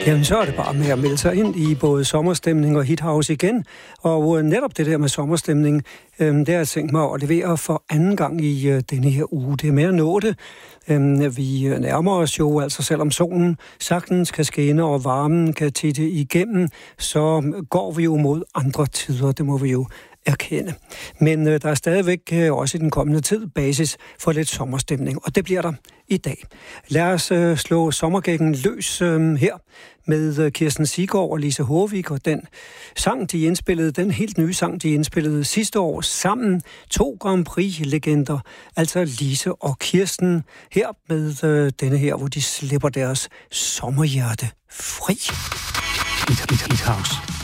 Jamen, så er det bare med at melde sig ind i både sommerstemning og hithouse igen. Og netop det der med sommerstemning, det har jeg tænkt mig at levere for anden gang i denne her uge. Det er med at nå det. Vi nærmer os jo, altså selvom solen sagtens kan skinne og varmen kan titte igennem, så går vi jo mod andre tider, det må vi jo erkende. Men der er stadigvæk også i den kommende tid basis for lidt sommerstemning, og det bliver der i dag. Lad os slå sommergækken løs her med Kirsten Siggaard og Lise Håvik, og den sang, de indspillede, den helt nye sang, de indspillede sidste år sammen. 2 Grand Prix-legender, altså Lise og Kirsten, her med denne her, hvor de slipper deres sommerhjerte fri. Hithouse.